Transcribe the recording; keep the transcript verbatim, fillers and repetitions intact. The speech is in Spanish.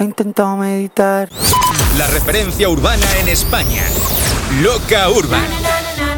he intentado meditar. La referencia urbana en España. Loca Urban.